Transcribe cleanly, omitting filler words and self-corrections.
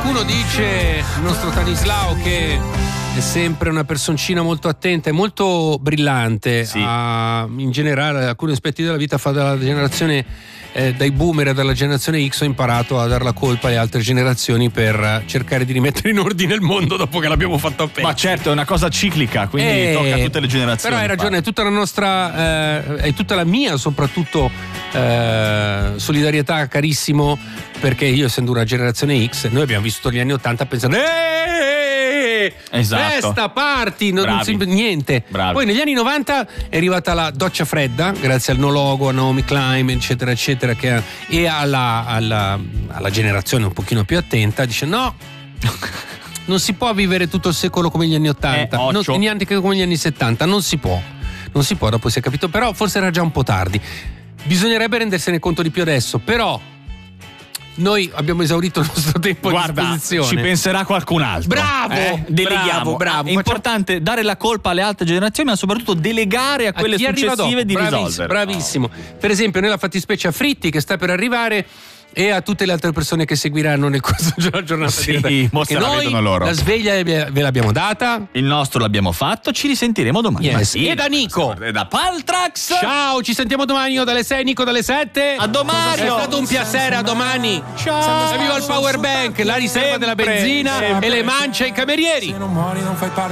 Qualcuno dice, il nostro Stanislao, che è sempre una personcina molto attenta e molto brillante, sì. In generale alcuni aspetti della vita fa dalla generazione dai boomer e dalla generazione X ho imparato a dar la colpa alle altre generazioni per cercare di rimettere in ordine il mondo dopo che l'abbiamo fatto a pezzi. Ma certo, è una cosa ciclica, quindi tocca a tutte le generazioni. Però hai ragione, è tutta la nostra è tutta la mia soprattutto solidarietà, carissimo, perché io, essendo una generazione X, noi abbiamo vissuto gli anni 80 pensando esatto, festa, party, niente. Bravi. Poi negli anni 90 è arrivata la doccia fredda, grazie al No Logo, a Naomi Klein, eccetera eccetera, e alla generazione un pochino più attenta dice no, non si può vivere tutto il secolo come gli anni 80, neanche come gli anni 70, non si può, dopo si è capito, però forse era già un po' tardi, bisognerebbe rendersene conto di più adesso, però noi abbiamo esaurito il nostro tempo a disposizione. Ci penserà qualcun altro. Bravo! Deleghiamo. Bravo. È importante dare la colpa alle altre generazioni, ma soprattutto delegare a quelle successive di risolvere. Bravissimo. Per esempio, nella fattispecie a Fritti, che sta per arrivare, e a tutte le altre persone che seguiranno nel corso della giornata. Sì, perché noi la sveglia ve l'abbiamo data, il nostro l'abbiamo fatto, ci risentiremo domani. Yes. E da Nico e da Paltrax, ciao, ci sentiamo domani, io dalle 6, Nico dalle 7. A domani. È stato un piacere, a domani. Ciao. Viva il power bank, la riserva della benzina e le mance ai camerieri. Se non muori non fai parte